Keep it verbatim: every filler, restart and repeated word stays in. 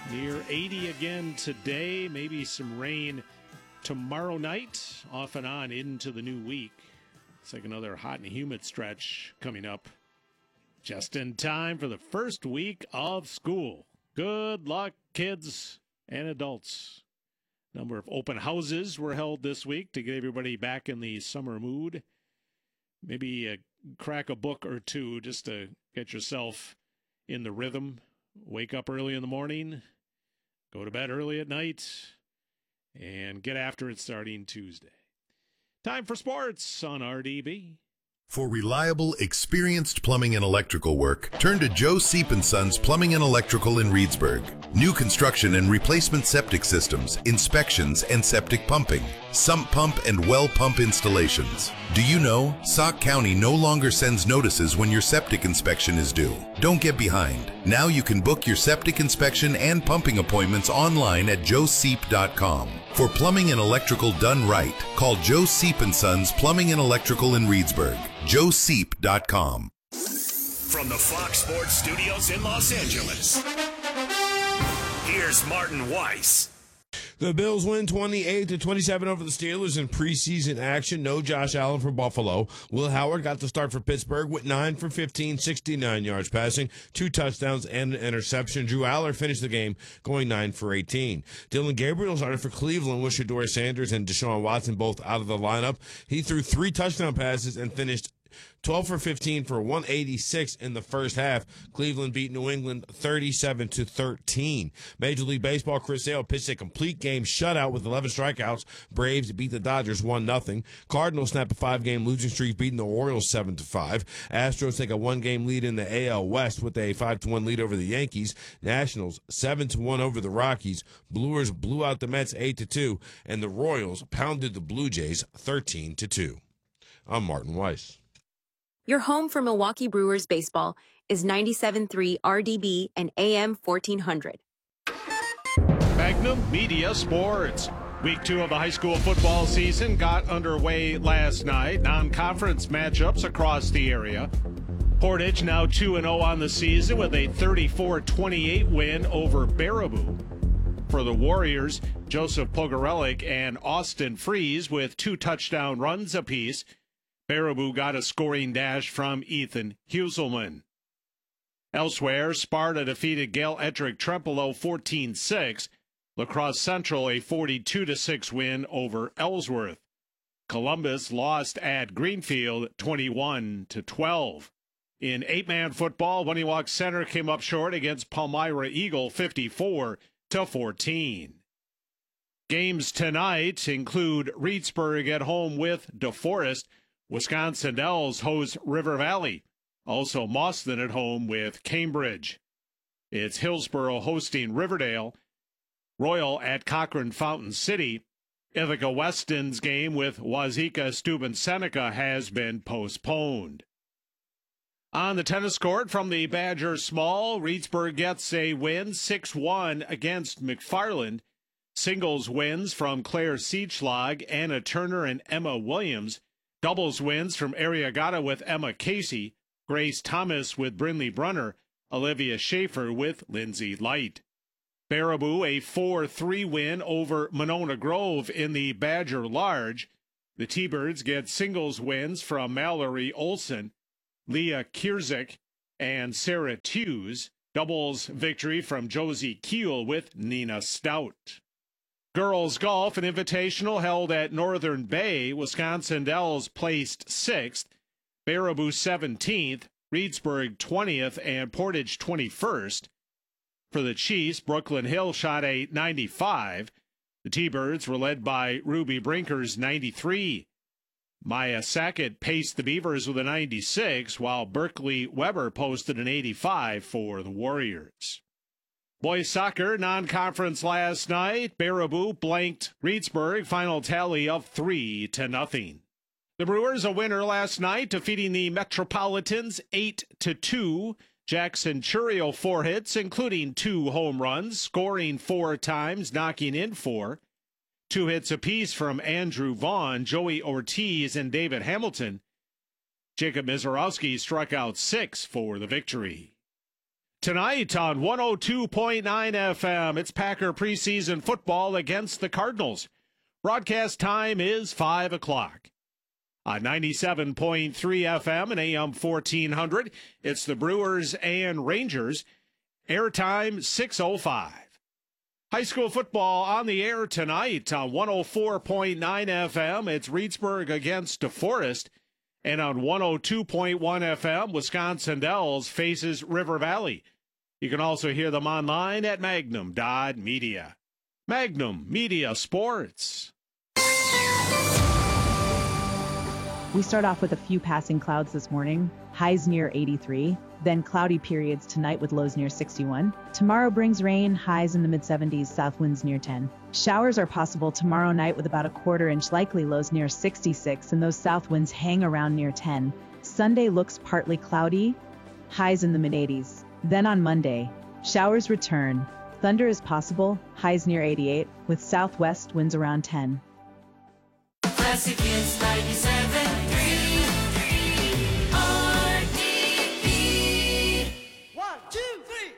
Near eighty again today, maybe some rain tomorrow night, off and on into the new week. It's like another hot and humid stretch coming up just in time for the first week of school. Good luck, kids and adults. A number of open houses were held this week to get everybody back in the summer mood. Maybe uh, crack a book or two just to get yourself in the rhythm. Wake up early in the morning, go to bed early at night, and get after it starting Tuesday. Time for sports on R D B. For reliable, experienced plumbing and electrical work, turn to Joe Seep and Sons Plumbing and Electrical in Reedsburg. New construction and replacement septic systems, inspections, and septic pumping, sump pump and well pump installations. Do you know Sauk County no longer sends notices when your septic inspection is due? Don't get behind. Now you can book your septic inspection and pumping appointments online at joe seep dot com. For plumbing and electrical done right, call Joe Seep and Sons Plumbing and Electrical in Reedsburg. joe seep dot com. From the Fox Sports Studios in Los Angeles, here's Martin Weiss. The Bills win twenty-eight to twenty-seven over the Steelers in preseason action. No Josh Allen for Buffalo. Will Howard got the start for Pittsburgh with nine for fifteen, sixty-nine yards passing, two touchdowns and an interception. Drew Aller finished the game going nine for eighteen. Dylan Gabriel started for Cleveland with Shedeur Sanders and Deshaun Watson both out of the lineup. He threw three touchdown passes and finished twelve for fifteen for one eighty-six in the first half. Cleveland beat New England thirty-seven to thirteen. Major League Baseball, Chris Sale pitched a complete game shutout with eleven strikeouts. Braves beat the Dodgers one nothing. Cardinals snap a five-game losing streak, beating the Orioles seven to five. Astros take a one-game lead in the A L West with a five to one lead over the Yankees. Nationals seven to one over the Rockies. Brewers blew out the Mets eight to two, and the Royals pounded the Blue Jays thirteen to two. I'm Martin Weiss. Your home for Milwaukee Brewers baseball is ninety-seven point three R D B and A M fourteen hundred. Magnum Media Sports. Week two of the high school football season got underway last night. Non-conference matchups across the area. Portage now two and oh on the season with a thirty-four twenty-eight win over Baraboo. For the Warriors, Joseph Pogorelic and Austin Freeze with two touchdown runs apiece. Baraboo got a scoring dash from Ethan Huselman. Elsewhere, Sparta defeated Gale Ettrick Trempealeau fourteen six. La Crosse Central a forty-two to six win over Ellsworth. Columbus lost at Greenfield twenty-one to twelve. In eight-man football, Winniwalk Center came up short against Palmyra Eagle fifty-four to fourteen. Games tonight include Reedsburg at home with DeForest. Wisconsin Dells hosts River Valley. Also Mauston at home with Cambridge. It's Hillsboro hosting Riverdale. Royal at Cochrane Fountain City. Ithaca Weston's game with Wazeeka Steuben Seneca has been postponed. On the tennis court from the Badger Small, Reedsburg gets a win six one against McFarland. Singles wins from Claire Siechlag, Anna Turner, and Emma Williams. Doubles wins from Ariagata with Emma Casey, Grace Thomas with Brinley Brunner, Olivia Schaefer with Lindsay Light. Baraboo a four three win over Monona Grove in the Badger Large. The T-Birds get singles wins from Mallory Olson, Leah Kierzik, and Sarah Tews. Doubles victory from Josie Keel with Nina Stout. Girls golf, an invitational held at Northern Bay. Wisconsin Dells placed sixth, Baraboo seventeenth, Reedsburg twentieth, and Portage twenty-first. For the Chiefs, Brooklyn Hill shot a ninety-five. The T-Birds were led by Ruby Brinkers ninety-three. Maya Sackett paced the Beavers with a ninety-six, while Berkeley Weber posted an eighty-five for the Warriors. Boys soccer non-conference last night. Baraboo blanked Reedsburg. Final tally of three to nothing. The Brewers a winner last night, defeating the Metropolitans eight to two. Jackson Churio four hits, including two home runs, scoring four times, knocking in four. Two hits apiece from Andrew Vaughn, Joey Ortiz, and David Hamilton. Jacob Mizorowski struck out six for the victory. Tonight on one oh two point nine F M, it's Packer preseason football against the Cardinals. Broadcast time is five o'clock. On ninety-seven point three F M and A M fourteen hundred, it's the Brewers and Rangers. Airtime six oh five. High school football on the air tonight on one oh four point nine F M. It's Reedsburg against DeForest. And on one oh two point one F M, Wisconsin Dells faces River Valley. You can also hear them online at magnum dot media. Magnum Media Sports. We start off with a few passing clouds this morning, highs near eighty-three, then cloudy periods tonight with lows near sixty-one. Tomorrow brings rain, highs in the mid seventies, south winds near ten. Showers are possible tomorrow night with about a quarter inch likely, lows near sixty-six, and those south winds hang around near ten. Sunday looks partly cloudy, highs in the mid eighties. Then on Monday, showers return. Thunder is possible, highs near eighty-eight, with southwest winds around ten. Classic Hits ninety-seven.